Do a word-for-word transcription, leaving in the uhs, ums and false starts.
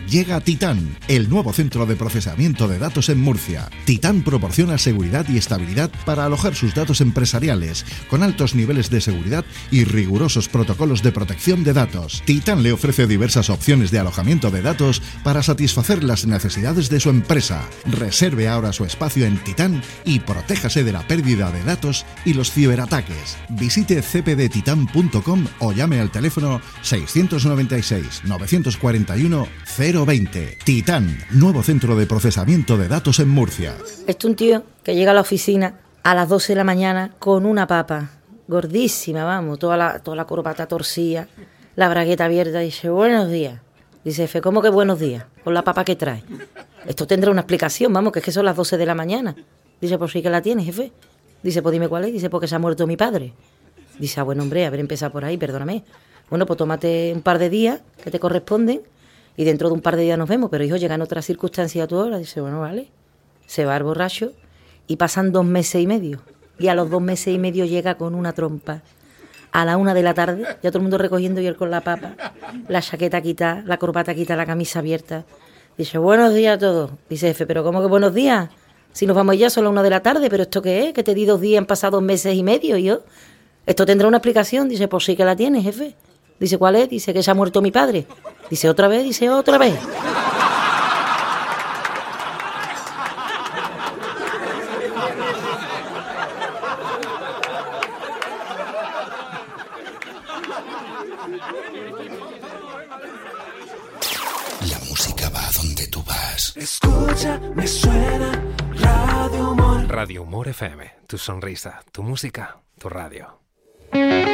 Llega Titán, el nuevo centro de procesamiento de datos en Murcia. Titán proporciona seguridad y estabilidad para alojar sus datos empresariales, con altos niveles de seguridad y rigurosos protocolos de protección de datos. Titán le ofrece diversas opciones de alojamiento de datos para satisfacer las necesidades de su empresa. Reserve ahora su espacio en Titán y protéjase de la pérdida de datos y los ciberataques. Visite c p d titan punto com o llame al teléfono seiscientos noventa y seis, novecientos cuarenta y uno, cero veinte. Titán, nuevo centro de procesamiento de datos en Murcia. Es un tío que llega a la oficina a las doce de la mañana con una papa gordísima, vamos, toda la, toda la corbata torcida, la bragueta abierta, y dice, buenos días. Dice, Efe, ¿cómo que buenos días? Con la papa que trae. Esto tendrá una explicación, vamos, que es que son las doce de la mañana. Dice, pues sí que la tienes, jefe. Dice, pues dime cuál es. Dice, porque se ha muerto mi padre. Dice, ah, bueno, hombre, haber empezado por ahí, perdóname. Bueno, pues tómate un par de días que te corresponden y dentro de un par de días nos vemos. Pero, hijo, llegan otras circunstancias a tu hora. Dice, bueno, vale. Se va al borracho y pasan dos meses y medio. Y a los dos meses y medio llega con una trompa. A la una de la tarde, ya todo el mundo recogiendo y él con la papa, la chaqueta quitada, la corbata quitada, la camisa abierta. Dice, buenos días a todos. Dice, jefe, ¿pero cómo que buenos días? Si nos vamos ya son las una de la tarde, ¿pero esto qué es? Que te di dos días, han pasado dos meses y medio, y yo... Esto tendrá una explicación. Dice, pues sí que la tiene, jefe. Dice, ¿cuál es? Dice, que se ha muerto mi padre. Dice, ¿otra vez? Dice, ¿otra vez? La música va a donde tú vas. Escucha, me suena Radio Humor. Radio Humor F M, tu sonrisa, tu música, tu radio.